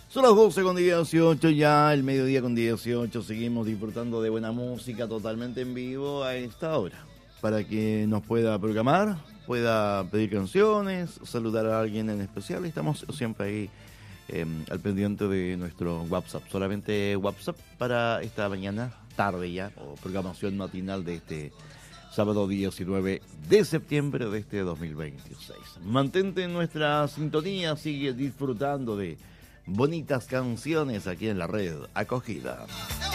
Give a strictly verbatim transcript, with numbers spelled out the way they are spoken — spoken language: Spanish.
Son las doce con dieciocho ya, el mediodía con dieciocho. Seguimos disfrutando de buena música totalmente en vivo a esta hora. Para que nos pueda programar, pueda pedir canciones, saludar a alguien en especial. Estamos siempre ahí eh, al pendiente de nuestro WhatsApp. Solamente WhatsApp para esta mañana, tarde ya, o programación matinal de este sábado diecinueve de septiembre de este dos mil veintiséis. Mantente en nuestra sintonía, sigue disfrutando de bonitas canciones aquí en la red Acogida.